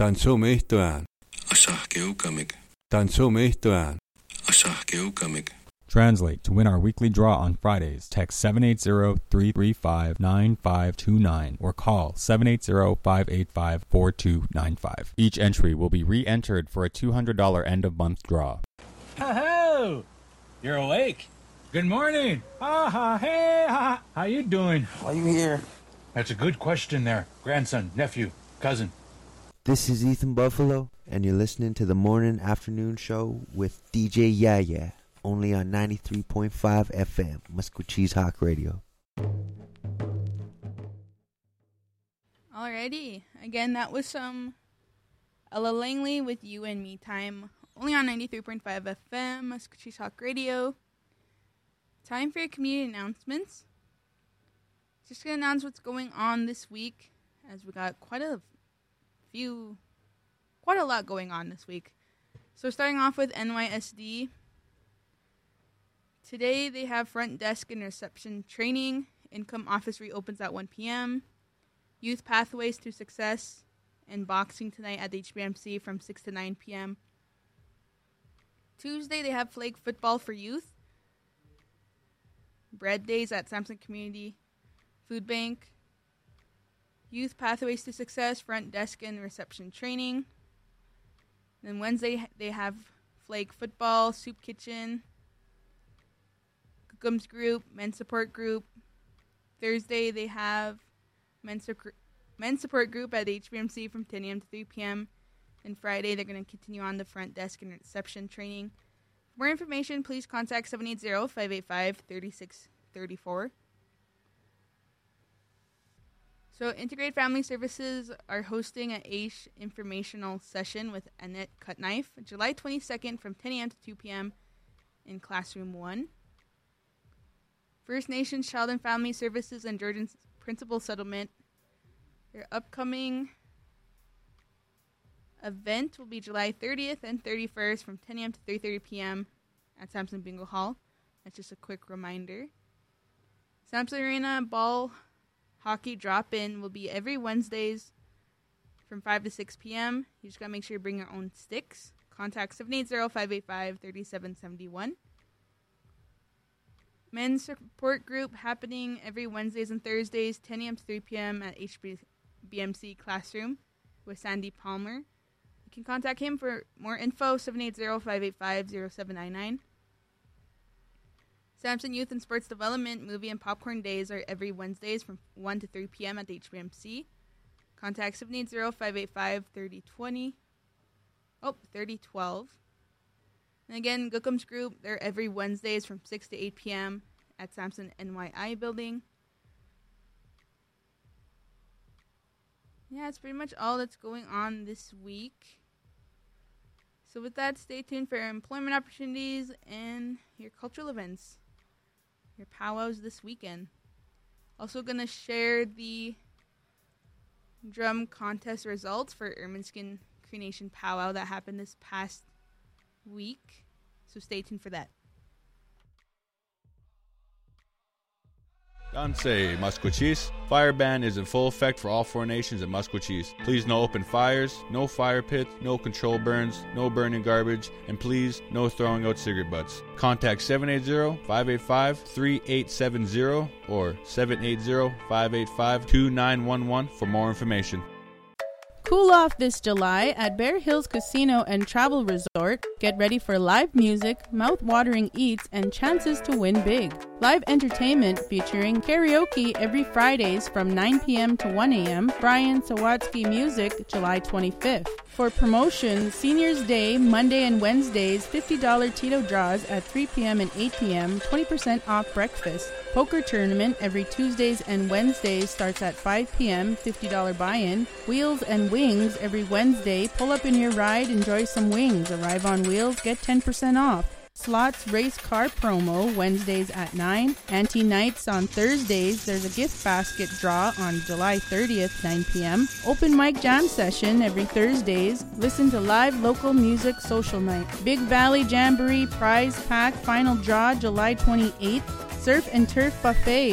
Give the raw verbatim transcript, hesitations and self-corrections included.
Tansumihtuään. Asahkeukamik. Tansumihtuään. Asahkeukamik. Translate. To win our weekly draw on Fridays, text seven eight zero, three three five, nine five two nine or call seven eight zero, five eight five, four two nine five. Each entry will be re-entered for a two hundred dollars end-of-month draw. Ho-ho! You're awake. Good morning. Ha ha, hey, ha. How you doing? Why you here? That's a good question there. Grandson, nephew, cousin. This is Ethan Buffalo, and you're listening to the Morning Afternoon Show with D J Yaya, only on ninety-three point five F M, Musquecheese Hawk Radio. Alrighty. Again, that was some Ella Langley with You and Me Time, only on ninety-three point five F M, Musquecheese Hawk Radio. Time for your community announcements. Just going to announce what's going on this week, as we got quite a few, quite a lot going on this week. So starting off with N Y S D. Today they have front desk and reception training. Income office reopens at one p.m. Youth Pathways to Success and boxing tonight at the H B M C from six to nine p.m. Tuesday they have flag football for youth. Bread days at Sampson Community Food Bank. Youth Pathways to Success, front desk and reception training. Then Wednesday they have flag football, soup kitchen, Gums group, men's support group. Thursday they have men's, su- men's support group at H B M C from ten a.m. to three p.m. And Friday they're going to continue on the front desk and reception training. For more information, please contact seven eight zero, five eight five, three six three four. So Integrated Family Services are hosting an A I S H informational session with Annette Cutknife, July twenty-second from ten a.m. to two p.m. in Classroom one. First Nations Child and Family Services and Jordan's Principal Settlement. Their upcoming event will be July thirtieth and thirty-first from ten a.m. to three thirty p.m. at Sampson Bingo Hall. That's just a quick reminder. Sampson Arena Ball Hockey Drop-In will be every Wednesdays from five to six p.m. You just got to make sure you bring your own sticks. Contact seven eight zero, five eight five, three seven seven one. Men's Support Group happening every Wednesdays and Thursdays, ten a.m. to three p.m. at H B M C Classroom with Sandy Palmer. You can contact him for more info, seven eight zero, five eight five, zero seven nine nine. Sampson Youth and Sports Development Movie and Popcorn Days are every Wednesdays from one to three p.m. at the H B M C. Contact seven eight zero, five eight five, three zero two zero. Oh, thirty twelve. And again, Gookums Group, they're every Wednesdays from six to eight p.m. at Sampson N Y I building. Yeah, it's pretty much all that's going on this week. So with that, stay tuned for employment opportunities and your cultural events, your powwows this weekend. Also going to share the drum contest results for Ermineskin Cree Nation powwow that happened this past week. So stay tuned for that. Danse, Musquecheese. Fire ban is in full effect for all four nations at Musquecheese. Please no open fires, no fire pits, no control burns, no burning garbage, and please no throwing out cigarette butts. Contact seven eight zero, five eight five, three eight seven zero or seven eight zero, five eight five, two nine one one for more information. Cool off this July at Bear Hills Casino and Travel Resort. Get ready for live music, mouth-watering eats, and chances to win big. Live entertainment featuring karaoke every Fridays from nine p.m. to one a.m. Brian Sawatsky Music, July twenty-fifth. For promotion, Seniors Day, Monday and Wednesdays, fifty dollars Tito draws at three p.m. and eight p.m., twenty percent off breakfast. Poker tournament every Tuesdays and Wednesdays starts at five p.m., fifty dollars buy-in. Wheels and Wings every Wednesday. Pull up in your ride, enjoy some wings. Arrive on wheels, get ten percent off. Slots Race Car promo Wednesdays at nine. Ante Nights on Thursdays. There's a gift basket draw on July thirtieth, nine p.m. Open mic jam session every Thursdays. Listen to live local music social night. Big Valley Jamboree prize pack final draw July twenty-eighth. Surf and Turf Buffet